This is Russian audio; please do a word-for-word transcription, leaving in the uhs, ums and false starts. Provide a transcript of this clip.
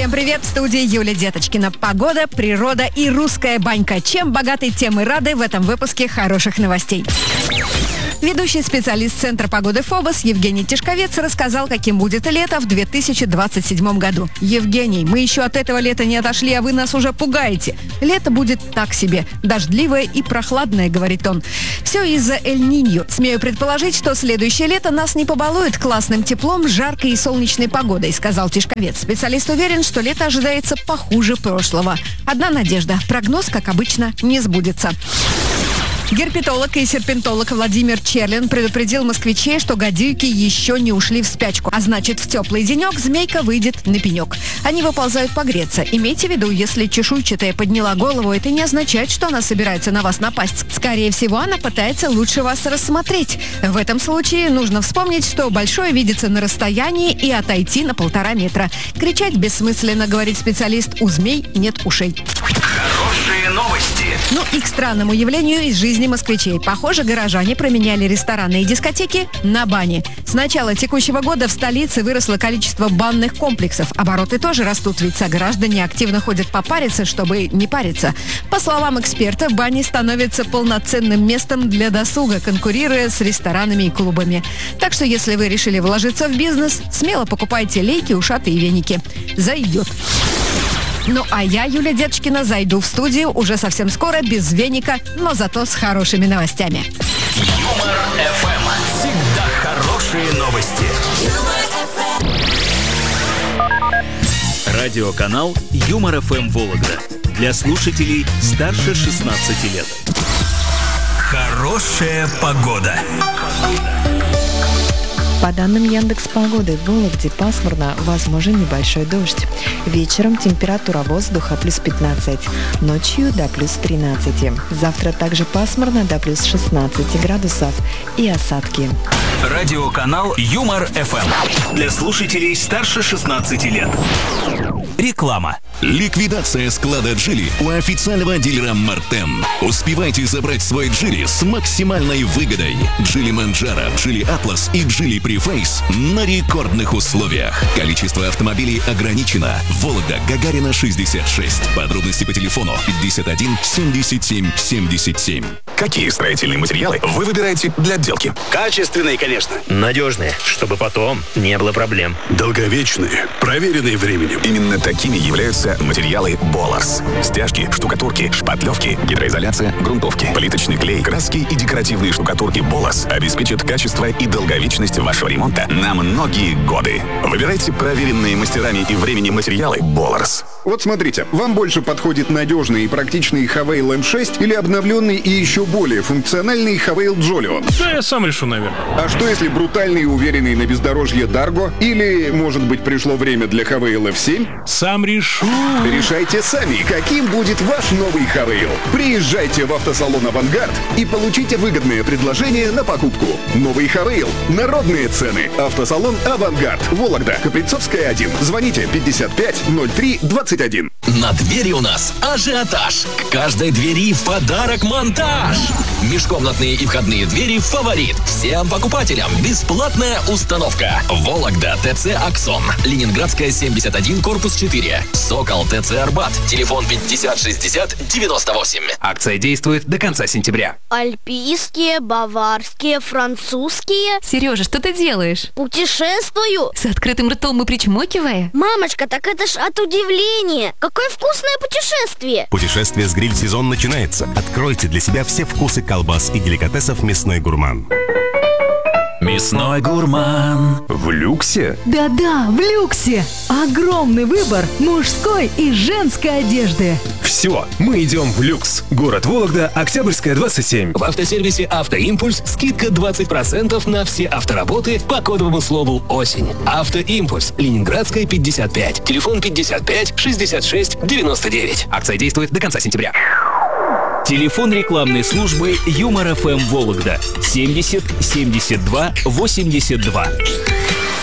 Всем привет, в студии Юлия Деточкина. Погода, природа и русская банька. Чем богаты, тем и рады в этом выпуске хороших новостей. Ведущий специалист Центра погоды ФОБОС Евгений Тишковец рассказал, каким будет лето в две тысячи двадцать седьмом году. Евгений, мы еще от этого лета не отошли, а вы нас уже пугаете. Лето будет так себе, дождливое и прохладное, говорит он. Все из-за Эль-Ниньо. Смею предположить, что следующее лето нас не побалует классным теплом, жаркой и солнечной погодой, сказал Тишковец. Специалист уверен, что лето ожидается похуже прошлого. Одна надежда. Прогноз, как обычно, не сбудется. Герпетолог и серпентолог Владимир Черлин предупредил москвичей, что гадюки еще не ушли в спячку. А значит, в теплый денек змейка выйдет на пенек. Они выползают погреться. Имейте в виду, если чешуйчатая подняла голову, это не означает, что она собирается на вас напасть. Скорее всего, она пытается лучше вас рассмотреть. В этом случае нужно вспомнить, что большое видится на расстоянии, и отойти на полтора метра. Кричать бессмысленно, говорит специалист, у змей нет ушей. Хорошие новости. Ну и к странному явлению из жизни москвичей. Похоже, горожане променяли рестораны и дискотеки на бани. С начала текущего года в столице выросло количество банных комплексов. Обороты тоже растут, ведь сограждане активно ходят попариться, чтобы не париться. По словам эксперта, бани становятся полноценным местом для досуга, конкурируя с ресторанами и клубами. Так что, если вы решили вложиться в бизнес, смело покупайте лейки, ушаты и веники. Зайдет. Ну а я, Юлия Деточкина, зайду в студию уже совсем скоро, без веника, но зато с хорошими новостями. Юмор эф эм. Всегда хорошие новости. Радиоканал Юмор эф эм Вологда. Для слушателей старше шестнадцати лет. Хорошая погода. По данным Яндекс.Погоды, в Вологде пасмурно, возможен небольшой дождь. Вечером температура воздуха плюс пятнадцать, ночью до плюс тринадцать. Завтра также пасмурно до плюс шестнадцать градусов и осадки. Радиоканал Юмор эф эм. Для слушателей старше шестнадцати лет. Реклама. Ликвидация склада Джили у официального дилера Мартен. Успевайте забрать свой Джили с максимальной выгодой. Джили Манджаро, Джили Атлас и Джили Префейс на рекордных условиях. Количество автомобилей ограничено. Вологда, Гагарина, шестьдесят шесть. Подробности по телефону пятьдесят один семьдесят семь семьдесят семь. Какие строительные материалы вы выбираете для отделки? Качественные, конечно. Надежные, чтобы потом не было проблем. Долговечные, проверенные временем. Именно такими являются материалы Боларс. Стяжки, штукатурки, шпатлевки, гидроизоляция, грунтовки, плиточный клей, краски и декоративные штукатурки Боларс обеспечат качество и долговечность вашего ремонта на многие годы. Выбирайте проверенные мастерами и временем материалы Боларс. Вот смотрите, вам больше подходит надежный и практичный Хавейл эм шесть или обновленный и еще более функциональный Хавейл Джолио? Да я сам решу, наверное. А что если брутальный и уверенный на бездорожье Дарго? Или, может быть, пришло время для Хавейл эф семь? Сам решу. Решайте сами, каким будет ваш новый Хавейл. Приезжайте в автосалон «Авангард» и получите выгодное предложение на покупку. Новый Хавейл. Народные цены. Автосалон «Авангард». Вологда. Каприцовская, один. Звоните пятьдесят пять ноль три двадцать один. На двери у нас ажиотаж. К каждой двери в подарок монтаж. Межкомнатные и входные двери «Фаворит». Всем покупателям бесплатная установка. Вологда, ТЦ «Аксон». Ленинградская, семьдесят один, корпус четыре. Сокол, ТЦ «Арбат». Телефон пятьдесят шестьдесят девяносто восемь. Акция действует до конца сентября. Альпийские, баварские, французские. Сережа, что ты делаешь? Путешествую. С открытым ртом и причмокивая? Мамочка, так это ж от удивления. Какое вкусное путешествие. Путешествие с гриль-сезон начинается. Откройте для себя все вкусы колбас и деликатесов «Мясной гурман». Мясной гурман. В люксе? Да-да, в люксе. Огромный выбор мужской и женской одежды. Все, мы идем в люкс. Город Вологда, Октябрьская, двадцать семь. В автосервисе «Автоимпульс» скидка двадцать процентов на все автоработы по кодовому слову «Осень». «Автоимпульс», Ленинградская, пятьдесят пять. Телефон пятьдесят пять шестьдесят шесть девяносто девять. Акция действует до конца сентября. Телефон рекламной службы Юмор эф эм Вологда семьдесят семьдесят два восемьдесят два.